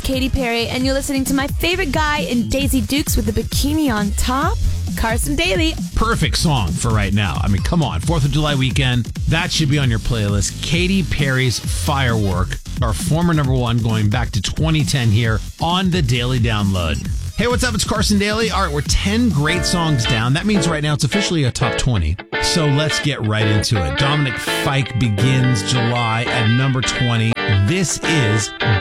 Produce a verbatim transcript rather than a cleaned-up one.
Katy Perry, and you're listening to my favorite guy in Daisy Dukes with the bikini on top, Carson Daly. Perfect song for right now. I mean, come on, fourth of July weekend. That should be on your playlist. Katy Perry's Firework, our former number one going back to twenty ten here on the Daily Download. Hey, what's up? It's Carson Daly. All right, we're ten great songs down. That means right now it's officially a top twenty. So let's get right into it. Dominic Fike begins July at number twenty. This is